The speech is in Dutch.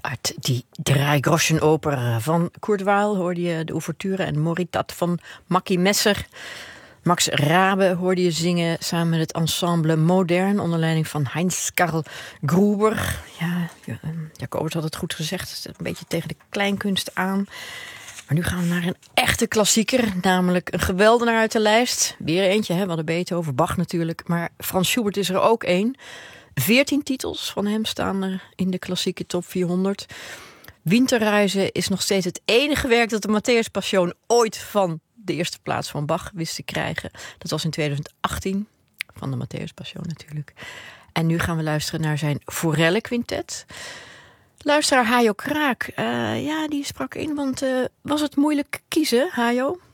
uit die Dreigroschenoper van Kurt Weill hoorde je de ouverture en Moritat van Mackie Messer. Max Rabe hoorde je zingen samen met het ensemble Modern onder leiding van Heinz-Karl Gruber. Ja, Jacobus had het goed gezegd, het is een beetje tegen de kleinkunst aan. Maar nu gaan we naar een echte klassieker, namelijk een geweldenaar uit de lijst. Weer eentje, hè? We hadden Beethoven, Bach natuurlijk, maar Frans Schubert is er ook één. 14 titels van hem staan er in de klassieke top 400. Winterreizen is nog steeds het enige werk dat de Matthäus Passion ooit van de eerste plaats van Bach wist te krijgen. Dat was in 2018, van de Matthäus Passion natuurlijk. En nu gaan we luisteren naar zijn Forelle Quintet. Luisteraar Hajo Kraak, die sprak in, want was het moeilijk kiezen, Hajo?